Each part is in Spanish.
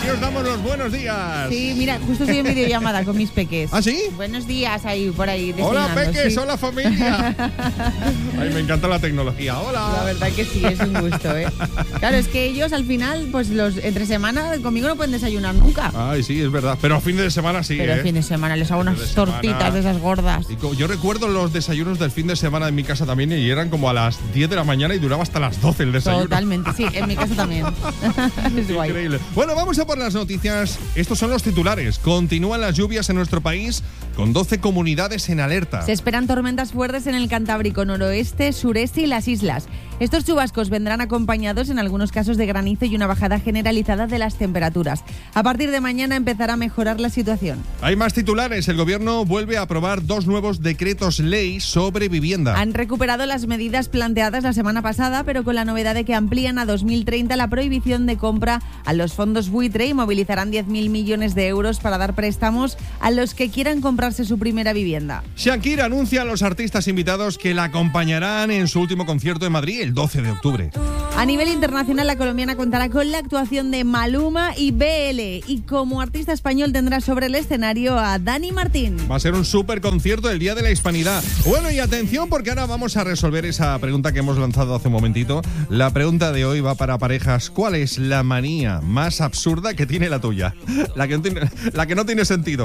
Así os damos los buenos días. Sí, mira, justo estoy en videollamada con mis peques. ¿Ah, sí? Buenos días ahí, por ahí. Hola, peques, sí. hola, familia. Ay, me encanta la tecnología. Hola. La verdad que sí, es un gusto, ¿eh? Claro, es que ellos al final, pues los entre semana conmigo no pueden desayunar nunca. Ay, sí, es verdad. Pero a fin de semana sí, Pero el fin de semana les hago unas tortitas de esas gordas. Y yo recuerdo los desayunos del fin de semana en mi casa también y eran como a las 10 de la mañana y duraba hasta las 12 el desayuno. Totalmente, sí, en mi casa también. Es guay. Increíble. Bueno, vamos a por las noticias. Estos son los titulares. Continúan las lluvias en nuestro país con 12 comunidades en alerta. Se esperan tormentas fuertes en el Cantábrico, noroeste, sureste y las islas. Estos chubascos vendrán acompañados en algunos casos de granizo y una bajada generalizada de las temperaturas. A partir de mañana empezará a mejorar la situación. Hay más titulares. El gobierno vuelve a aprobar 2 nuevos decretos ley sobre vivienda. Han recuperado las medidas planteadas la semana pasada, pero con la novedad de que amplían a 2030 la prohibición de compra a los fondos buitre y movilizarán 10.000 millones de euros para dar préstamos a los que quieran comprarse su primera vivienda. Shakira anuncia a los artistas invitados que la acompañarán en su último concierto en Madrid el 12 de octubre. A nivel internacional, la colombiana contará con la actuación de Maluma y BL. Y como artista español tendrá sobre el escenario a Dani Martín. Va a ser un súper concierto el Día de la Hispanidad. Bueno, y atención porque ahora vamos a resolver esa pregunta que hemos lanzado hace un momentito. La pregunta de hoy va para parejas. ¿Cuál es la manía más absurda que tiene la tuya? La que no tiene sentido.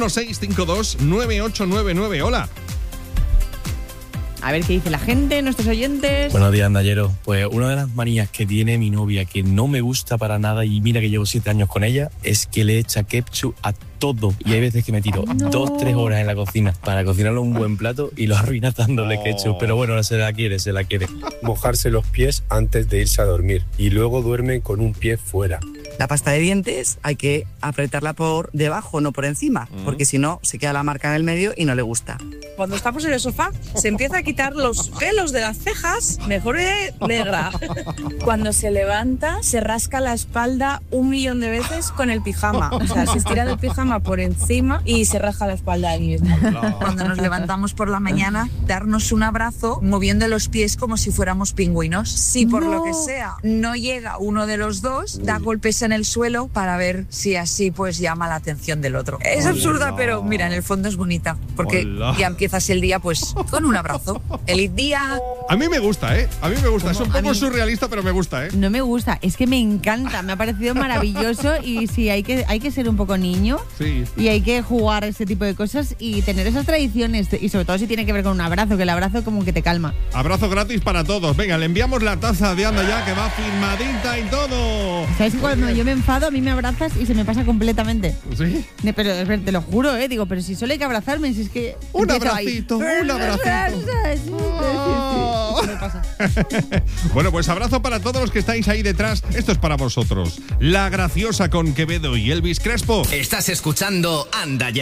616529899. Hola. A ver qué dice la gente, nuestros oyentes. Buenos días, Andallero. Pues una de las manías que tiene mi novia, que no me gusta para nada, y mira que llevo 7 años con ella, es que le echa ketchup a todo. Y hay veces que me tiro 2-3 horas en la cocina para cocinarle un buen plato y lo arruina dándole ketchup. Pero bueno, ahora se la quiere. Mojarse los pies antes de irse a dormir y luego duerme con un pie fuera. La pasta de dientes hay que apretarla por debajo, no por encima, porque si no se queda la marca en el medio y no le gusta. Cuando estamos en el sofá se empieza a quitar los pelos de las cejas, mejor negra. Cuando se levanta se rasca la espalda 1.000.000 de veces con el pijama. O sea, se estira del pijama por encima y se raja la espalda ahí mismo. Cuando nos levantamos por la mañana, darnos un abrazo moviendo los pies como si fuéramos pingüinos. Si por lo que sea no llega uno de los dos, da golpes en el suelo para ver si así pues llama la atención del otro. Es absurda, pero mira, en el fondo es bonita, porque ya empiezas el día pues con un abrazo. ¡Feliz día! A mí me gusta, ¿eh? A mí me gusta. Es un poco surrealista, pero me gusta, ¿eh? No me gusta, es que me encanta, me ha parecido maravilloso y sí, hay que ser un poco niño. Sí. Y hay que jugar ese tipo de cosas y tener esas tradiciones, y sobre todo si tiene que ver con un abrazo, que el abrazo como que te calma. Abrazo gratis para todos. Venga, le enviamos la taza de Anda Ya, que va firmadita y todo. ¿Sabes? Cuando yo me enfado, a mí me abrazas y se me pasa completamente. ¿Sí? Pero te lo juro, digo, pero si solo hay que abrazarme, si es que... Un abracito. Oh. Sí, me pasa. Bueno, pues abrazo para todos los que estáis ahí detrás. Esto es para vosotros. La Graciosa con Quevedo y Elvis Crespo. Estás escuchando Anda Ya.